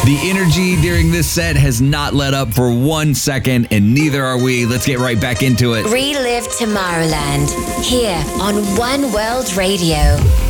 The energy during this set has not let up for 1 second, and neither are we. Let's get right back into it. Relive Tomorrowland here on One World Radio.